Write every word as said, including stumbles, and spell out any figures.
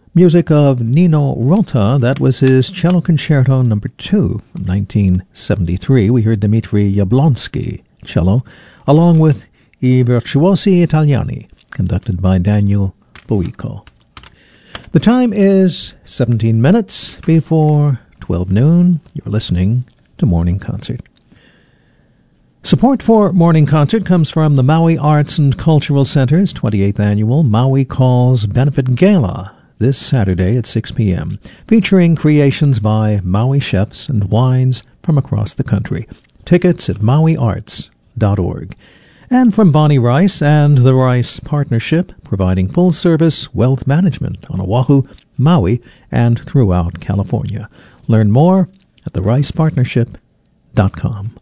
Music of Nino Rota, that was his Cello Concerto number two from nineteen seventy-three. We heard Dmitri Yablonsky, cello, along with I Virtuosi Italiani, conducted by Daniel Boico. The time is seventeen minutes before twelve noon. You're listening to Morning Concert. Support for Morning Concert comes from the Maui Arts and Cultural Center's twenty-eighth Annual Maui Calls Benefit Gala this Saturday at six p.m., featuring creations by Maui chefs and wines from across the country. Tickets at maui arts dot org. And from Bonnie Rice and the Rice Partnership, providing full-service wealth management on Oahu, Maui, and throughout California. Learn more at the rice partnership dot com.